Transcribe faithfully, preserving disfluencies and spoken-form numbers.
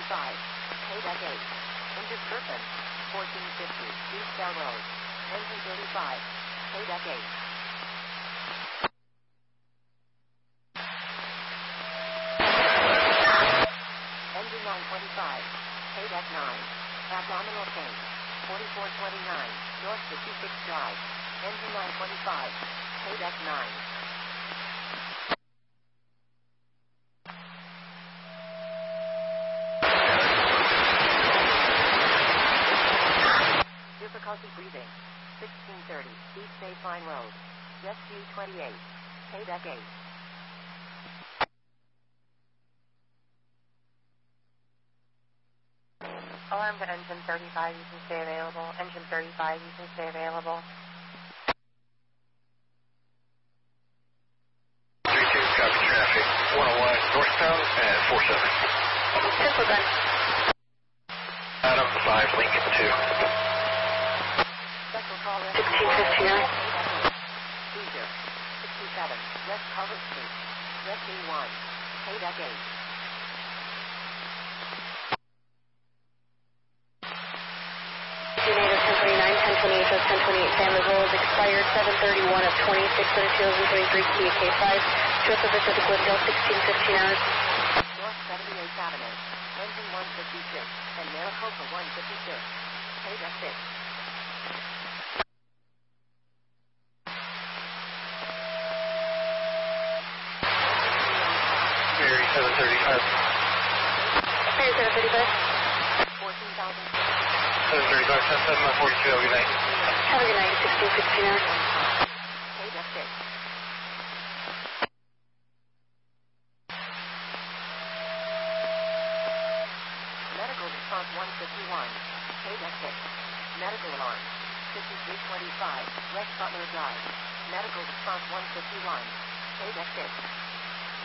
twenty-five, K-Deck eight. Engine Griffin, fourteen fifty, East Bell Road. Engine thirty-five, K-Deck eight. Engine nine twenty-five, K-Deck nine. Abdominal change, forty-four twenty-nine, North fifty-six Drive. Engine nine twenty-five, K-Deck nine. Difficulty breathing, sixteen thirty, East Bayfine Road. Jet G twenty-eight, K-Deck eight. Alarm to engine thirty-five, you can stay available. Engine thirty-five, you can stay available. three two, copy traffic. one oh one northbound at four seven. Simple gun. Adam five, Lincoln two. Special call in. sixteen fifty-nine. Caesar, sixty-seven, West Culver Street. Jet G one, K-Deck eight. United ten twenty-nine, ten twenty-eight, ten twenty-eight, San Miguel is expired, seven thirty-one of twenty-six, and fuels and twenty-three, K K five, Joseph Pacific Windmill, sixteen fifty-nine. North seventy-eighth Avenue, engine one fifty-six, and Maricopa one fifty-six, K-Deck six. Mary seven thirty-five. Mary seven thirty-five. fourteen thousand. seven thirty-five, ten seven, forty-two, have a good night. Have a good night, sixteen sixty-nine. K-Deck six. Medical response one fifty-one, K-Deck six. Medical alarm, fifty-three twenty-five, West Butler Drive. Medical response one fifty-one, K-Deck six.